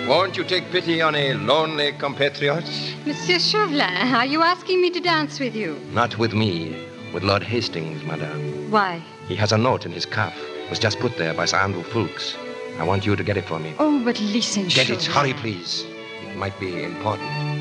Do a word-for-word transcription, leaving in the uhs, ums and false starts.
Won't you take pity on a lonely compatriot? Monsieur Chauvelin, are you asking me to dance with you? Not with me. With Lord Hastings, madame. Why? He has a note in his cuff. It was just put there by Sir Andrew Fulks. I want you to get it for me. Oh, but listen, Get Chauvelin. it. Hurry, please. It might be important.